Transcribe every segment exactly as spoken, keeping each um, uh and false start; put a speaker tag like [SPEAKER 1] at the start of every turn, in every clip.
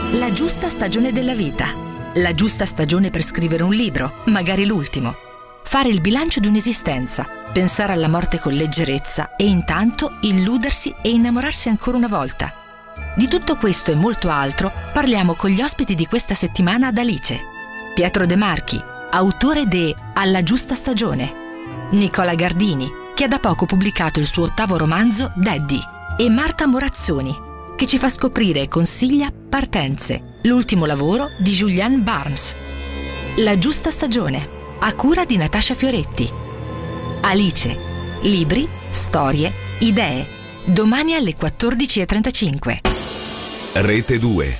[SPEAKER 1] La giusta stagione della vita. La giusta stagione per scrivere un libro, magari l'ultimo. Fare il bilancio di un'esistenza, pensare alla morte con leggerezza e intanto illudersi e innamorarsi ancora una volta. Di tutto questo e molto altro parliamo con gli ospiti di questa settimana ad Alice. Pietro De Marchi, autore de Alla giusta stagione. Nicola Gardini, che ha da poco pubblicato il suo ottavo romanzo Daddy. E Marta Morazzoni, che ci fa scoprire e consiglia Partenze, l'ultimo lavoro di Julianne Barnes. La giusta stagione, a cura di Natascia Fioretti. Alice, libri, storie, idee. Domani alle quattordici e trentacinque.
[SPEAKER 2] Rete due.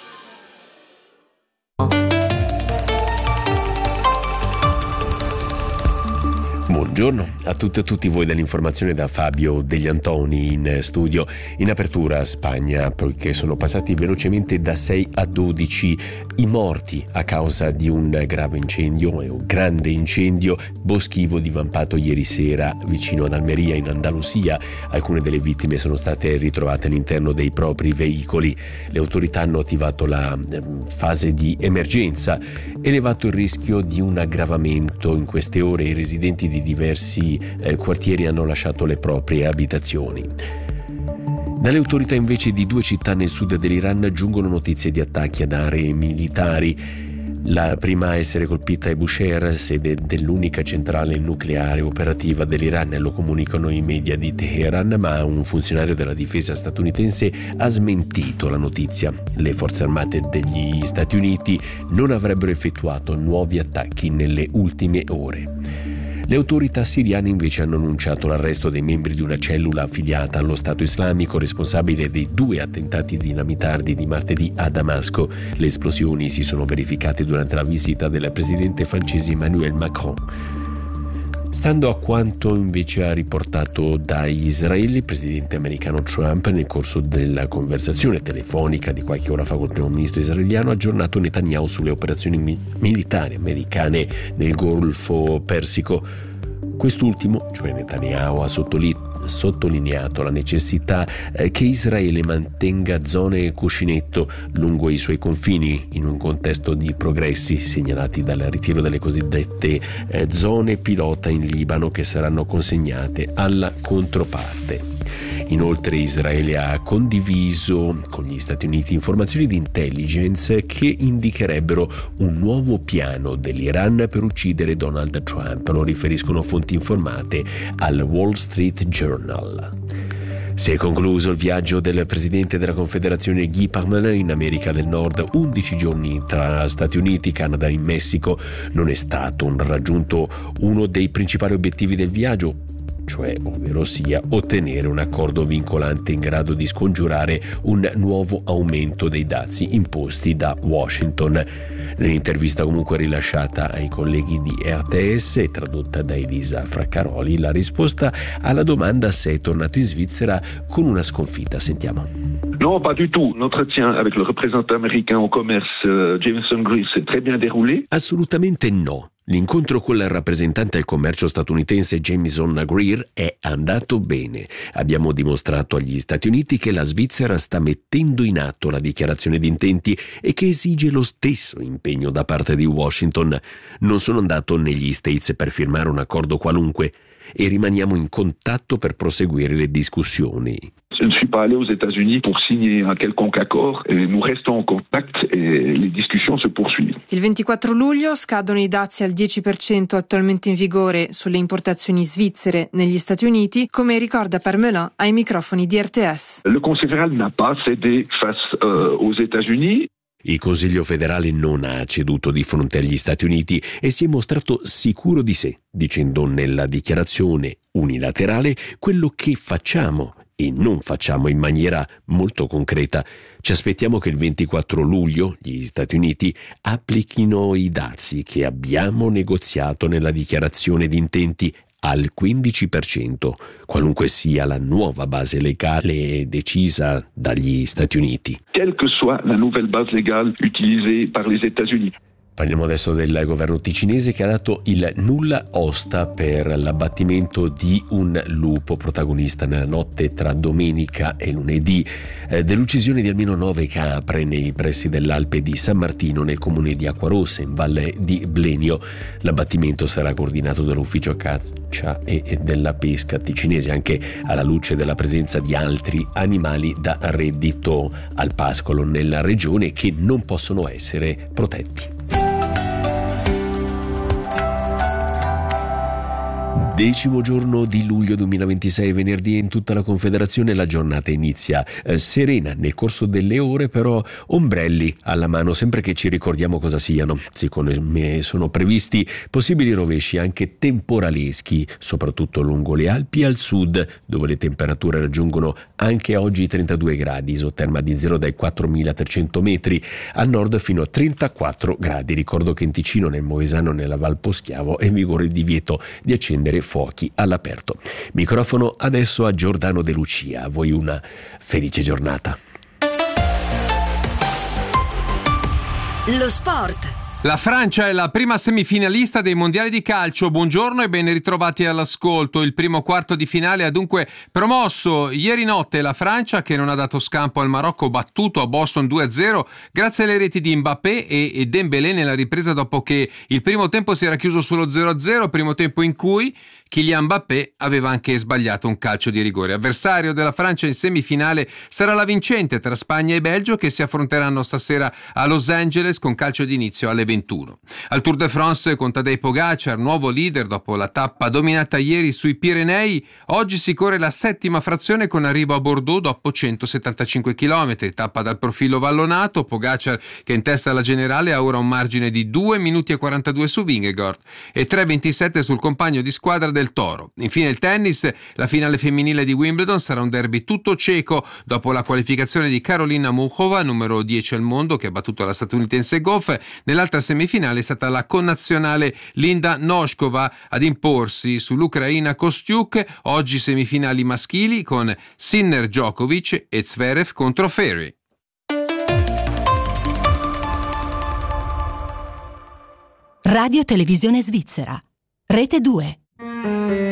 [SPEAKER 2] Buongiorno a tutti e a tutti voi dell'informazione da Fabio Degli Antoni in studio. In apertura Spagna, poiché sono passati velocemente da sei a dodici i morti a causa di un grave incendio, un grande incendio boschivo divampato ieri sera vicino ad Almeria in Andalusia. Alcune delle vittime sono state ritrovate all'interno dei propri veicoli. Le autorità hanno attivato la fase di emergenza, elevato il rischio di un aggravamento. In queste ore i residenti di diversi eh, quartieri hanno lasciato le proprie abitazioni. Dalle autorità invece di due città nel sud dell'Iran giungono notizie di attacchi ad aree militari. La prima a essere colpita è Bushehr, sede dell'unica centrale nucleare operativa dell'Iran, lo comunicano i media di Teheran, ma un funzionario della difesa statunitense ha smentito la notizia. Le forze armate degli Stati Uniti non avrebbero effettuato nuovi attacchi nelle ultime ore. Le autorità siriane invece hanno annunciato l'arresto dei membri di una cellula affiliata allo Stato Islamico responsabile dei due attentati dinamitardi di martedì a Damasco. Le esplosioni si sono verificate durante la visita del presidente francese Emmanuel Macron. Stando a quanto invece ha riportato da Israele il presidente americano Trump nel corso della conversazione telefonica di qualche ora fa col primo ministro israeliano, ha aggiornato Netanyahu sulle operazioni mi- militari americane nel Golfo Persico. Quest'ultimo, cioè Netanyahu, ha sottoli- sottolineato la necessità eh, che Israele mantenga zone cuscinetto lungo i suoi confini in un contesto di progressi segnalati dal ritiro delle cosiddette eh, zone pilota in Libano, che saranno consegnate alla controparte. Inoltre Israele ha condiviso con gli Stati Uniti informazioni di intelligence che indicherebbero un nuovo piano dell'Iran per uccidere Donald Trump, lo riferiscono fonti informate al Wall Street Journal. Si è concluso il viaggio del presidente della Confederazione Guy Parmelin in America del Nord, undici giorni tra Stati Uniti, Canada e Messico. Non è stato un raggiunto uno dei principali obiettivi del viaggio, cioè ovvero sia ottenere un accordo vincolante in grado di scongiurare un nuovo aumento dei dazi imposti da Washington. Nell'intervista comunque rilasciata ai colleghi di R T S e tradotta da Elisa Fraccaroli, la risposta alla domanda se è tornato in Svizzera con una sconfitta. Sentiamo.
[SPEAKER 3] Non, pas du tout. L'entretien avec le représentant américain au commerce uh, Jameson Greer s'est très bien déroulé.
[SPEAKER 2] Assolutamente no. L'incontro con il rappresentante al commercio statunitense Jameson Greer è andato bene. Abbiamo dimostrato agli Stati Uniti che la Svizzera sta mettendo in atto la dichiarazione di intenti e che esige lo stesso impegno da parte di Washington. Non sono andato negli States per firmare un accordo qualunque e rimaniamo in contatto per proseguire le discussioni.
[SPEAKER 3] Je ne suis pas allé aux États-Unis pour signer un quelconque accord et nous restons en contact et les discussions se poursuivent.
[SPEAKER 4] Il ventiquattro luglio scadono i dazi al dieci per cento attualmente in vigore sulle importazioni svizzere negli Stati Uniti, come ricorda Parmelin ai microfoni di R T S.
[SPEAKER 3] Le Conseil fédéral n'a pas cédé face euh, aux États-Unis.
[SPEAKER 2] Il Consiglio federale non ha ceduto di fronte agli Stati Uniti e si è mostrato sicuro di sé, dicendo nella dichiarazione unilaterale quello che facciamo e non facciamo in maniera molto concreta. Ci aspettiamo che il ventiquattro luglio gli Stati Uniti applichino i dazi che abbiamo negoziato nella dichiarazione di intenti al quindici per cento, qualunque sia la nuova base legale decisa dagli Stati Uniti.
[SPEAKER 3] Quelle que soit la nouvelle base légale utilisée par les États-Unis.
[SPEAKER 2] Parliamo adesso del governo ticinese che ha dato il nulla osta per l'abbattimento di un lupo protagonista nella notte tra domenica e lunedì eh, dell'uccisione di almeno nove capre nei pressi dell'Alpe di San Martino nel comune di Acquarossa in valle di Blenio. L'abbattimento sarà coordinato dall'ufficio caccia e della pesca ticinese, anche alla luce della presenza di altri animali da reddito al pascolo nella regione che non possono essere protetti. Decimo giorno di luglio duemilaventisei, venerdì, in tutta la Confederazione la giornata inizia eh, serena, nel corso delle ore però ombrelli alla mano, sempre che ci ricordiamo cosa siano. Secondo me sono previsti possibili rovesci anche temporaleschi, soprattutto lungo le Alpi e al sud, dove le temperature raggiungono anche oggi i trentadue gradi, isoterma di zero dai quattromilatrecento metri, al nord fino a trentaquattro gradi. Ricordo che in Ticino, nel Moesano, nella Val Poschiavo è in vigore il divieto di accendere fuochi all'aperto. Microfono adesso a Giordano De Lucia. A voi una felice giornata.
[SPEAKER 5] Lo sport.
[SPEAKER 6] La Francia è la prima semifinalista dei mondiali di calcio. Buongiorno e ben ritrovati all'ascolto. Il primo quarto di finale ha dunque promosso ieri notte la Francia, che non ha dato scampo al Marocco, battuto a Boston due a zero grazie alle reti di Mbappé e Dembélé nella ripresa, dopo che il primo tempo si era chiuso sullo zero a zero, primo tempo in cui Kylian Mbappé aveva anche sbagliato un calcio di rigore. Avversario della Francia in semifinale sarà la vincente tra Spagna e Belgio, che si affronteranno stasera a Los Angeles con calcio d'inizio alle ventuno. Al Tour de France con Tadej Pogacar, nuovo leader dopo la tappa dominata ieri sui Pirenei, oggi si corre la settima frazione con arrivo a Bordeaux dopo centosettantacinque chilometri, tappa dal profilo vallonato. Pogacar, che in testa alla generale, ha ora un margine di due minuti e quarantadue su Vingegaard e tre ventisette sul compagno di squadra del Toro. Infine il tennis, la finale femminile di Wimbledon sarà un derby tutto cieco dopo la qualificazione di Karolina Muchova, numero dieci al mondo, che ha battuto la statunitense Goff. Nell'altra semifinale è stata la connazionale Linda Noskova ad imporsi sull'ucraina Kostyuk. Oggi semifinali maschili con Sinner Djokovic e Zverev contro Ferry.
[SPEAKER 5] Radio Televisione Svizzera, Rete due.